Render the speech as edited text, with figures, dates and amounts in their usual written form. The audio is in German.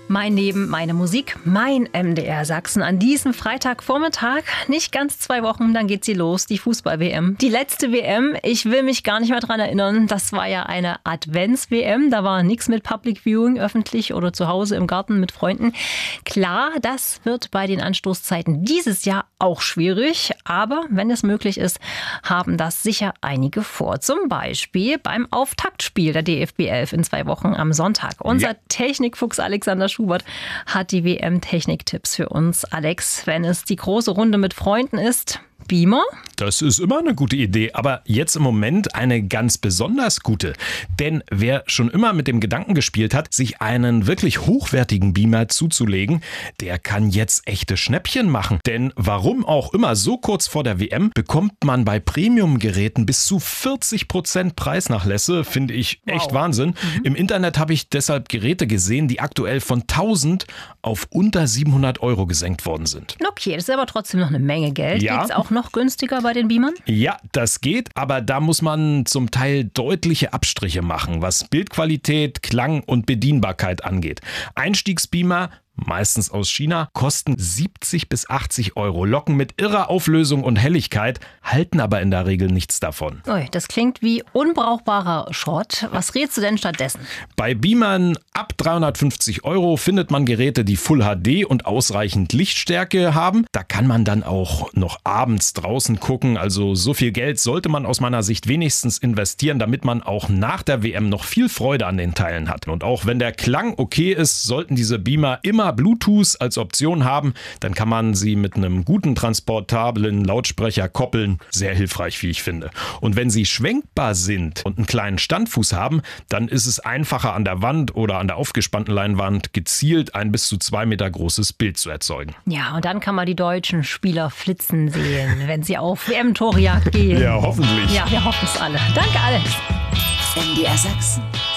Mein Leben, meine Musik, mein MDR Sachsen an diesem Freitagvormittag. Nicht ganz 2 Wochen, dann geht sie los, die Fußball-WM. Die letzte WM, ich will mich gar nicht mehr dran erinnern, das war ja eine Advents-WM. Da war nichts mit Public Viewing, öffentlich oder zu Hause im Garten mit Freunden. Klar, das wird bei den Anstoßzeiten dieses Jahr auch schwierig. Aber wenn es möglich ist, haben das sicher einige vor. Zum Beispiel beim Auftaktspiel der DFB 11 in 2 Wochen am Sonntag. Unser Technikfuchs Alexander Schubert hat die WM-Technik-Tipps für uns. Alex, wenn es die große Runde mit Freunden ist, Beamer? Das ist immer eine gute Idee, aber jetzt im Moment eine ganz besonders gute. Denn wer schon immer mit dem Gedanken gespielt hat, sich einen wirklich hochwertigen Beamer zuzulegen, der kann jetzt echte Schnäppchen machen. Denn warum auch immer, so kurz vor der WM bekommt man bei Premium-Geräten bis zu 40% Preisnachlässe, finde ich echt Wahnsinn. Im Internet habe ich deshalb Geräte gesehen, die aktuell von 1.000 auf unter 700 € gesenkt worden sind. Okay, das ist aber trotzdem noch eine Menge Geld. Ja. Geht's auch noch günstiger bei den Beamern? Ja, das geht, aber da muss man zum Teil deutliche Abstriche machen, was Bildqualität, Klang und Bedienbarkeit angeht. Einstiegsbeamer, meistens aus China, kosten 70 bis 80 €, locken mit irrer Auflösung und Helligkeit, halten aber in der Regel nichts davon. Ui, das klingt wie unbrauchbarer Schrott. Was rätst du denn stattdessen? Bei Beamern ab 350 € findet man Geräte, die Full HD und ausreichend Lichtstärke haben. Da kann man dann auch noch abends draußen gucken. Also so viel Geld sollte man aus meiner Sicht wenigstens investieren, damit man auch nach der WM noch viel Freude an den Teilen hat. Und auch wenn der Klang okay ist, sollten diese Beamer immer Bluetooth als Option haben. Dann kann man sie mit einem guten transportablen Lautsprecher koppeln. Sehr hilfreich, wie ich finde. Und wenn sie schwenkbar sind und einen kleinen Standfuß haben, dann ist es einfacher an der Wand oder an der aufgespannten Leinwand gezielt ein bis zu 2 Meter großes Bild zu erzeugen. Ja, und dann kann man die deutschen Spieler flitzen sehen, wenn sie auf WM-Torejagd gehen. Ja, hoffentlich. Ja, wir hoffen es alle. Danke, Alex. MDR Sachsen.